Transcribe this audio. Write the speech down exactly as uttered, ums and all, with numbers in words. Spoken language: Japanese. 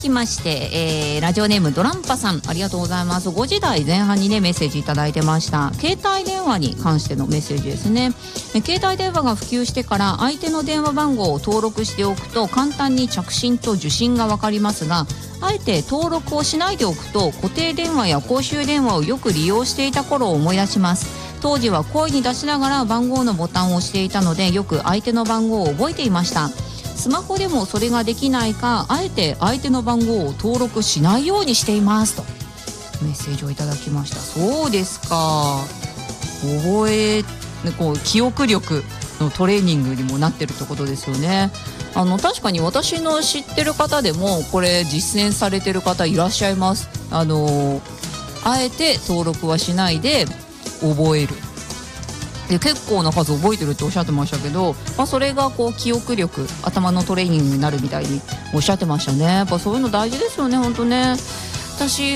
きまして、えー、ラジオネームドランパさん、ありがとうございます。ごじ台前半にねメッセージいただいてました。携帯電話に関してのメッセージですね。え携帯電話が普及してから相手の電話番号を登録しておくと簡単に着信と受信が分かりますが、あえて登録をしないでおくと固定電話や公衆電話をよく利用していた頃を思い出します。当時は声に出しながら番号のボタンを押していたのでよく相手の番号を覚えていました。スマホでもそれができないか、あえて相手の番号を登録しないようにしていますとメッセージをいただきました。そうですか。覚えこう記憶力のトレーニングにもなってるってことですよね。あの確かに私の知ってる方でもこれ実践されてる方いらっしゃいます。あのあえて登録はしないで覚えるで結構な数覚えてるっておっしゃってましたけど、まあ、それがこう記憶力、頭のトレーニングになるみたいにおっしゃってましたね。やっぱそういうの大事ですよね、本当ね。私